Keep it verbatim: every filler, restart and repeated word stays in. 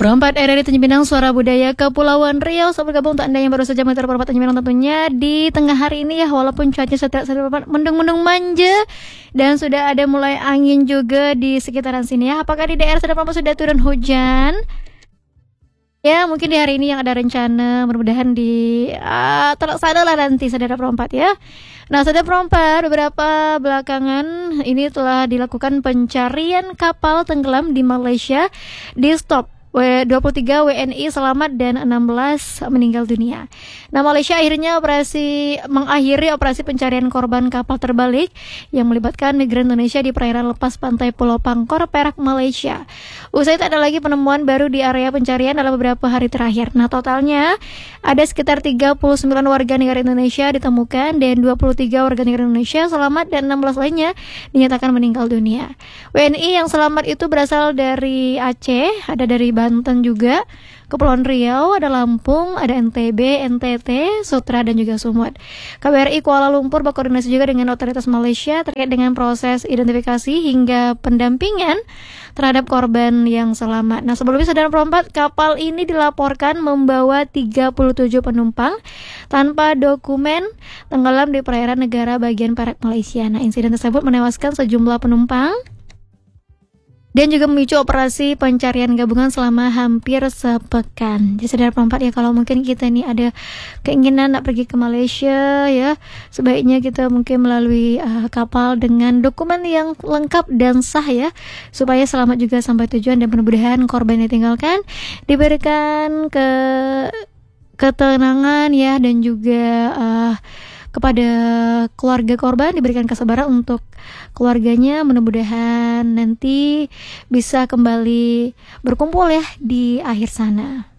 Perempat R R I Tanjung Pinang, Suara Budaya Kepulauan Riau. Selamat bergabung untuk Anda yang baru saja mengikuti Perempat Tanjung Pinang tentunya di tengah hari ini ya. Walaupun cuaca sedang mendung-mendung manja dan sudah ada mulai angin juga di sekitaran sini ya. Apakah di daerah Sadar Perempat sudah turun hujan? Ya, mungkin di hari ini yang ada rencana, mudah-mudahan di uh, terlaksana lah nanti Sadar Perempat ya. Nah, Sadar Perempat beberapa belakangan ini telah dilakukan pencarian kapal tenggelam di Malaysia, di stop dua puluh tiga W N I selamat dan enam belas meninggal dunia. Nah, Malaysia akhirnya operasi mengakhiri operasi pencarian korban kapal terbalik yang melibatkan migran Indonesia di perairan lepas pantai Pulau Pangkor, Perak, Malaysia. Usai tak ada lagi penemuan baru di area pencarian dalam beberapa hari terakhir. Nah, totalnya ada sekitar tiga puluh sembilan warga negara Indonesia ditemukan dan dua puluh tiga warga negara Indonesia selamat dan enam belas lainnya dinyatakan meninggal dunia. W N I yang selamat itu berasal dari Aceh, ada dari Banten juga, Kepulauan Riau, ada Lampung, ada N T B, N T T, Sutra, dan juga Sumut. K B R I Kuala Lumpur berkoordinasi juga dengan otoritas Malaysia terkait dengan proses identifikasi hingga pendampingan terhadap korban yang selamat. Nah, sebelumnya Sadar Perempat, kapal ini dilaporkan membawa tiga puluh tujuh penumpang tanpa dokumen tenggelam di perairan negara bagian Perak, Malaysia. Nah, insiden tersebut menewaskan sejumlah penumpang dan juga memicu operasi pencarian gabungan selama hampir sepekan. Jadi Sadar Perempat ya, kalau mungkin kita nih ada keinginan nak pergi ke Malaysia ya, sebaiknya kita mungkin melalui uh, kapal dengan dokumen yang lengkap dan sah ya, supaya selamat juga sampai tujuan dan mudah-mudahan korban yang ditinggalkan diberikan ke ketenangan ya, dan juga uh, kepada keluarga korban diberikan kesabaran untuk keluarganya, mudah-mudahan nanti bisa kembali berkumpul ya di akhir sana.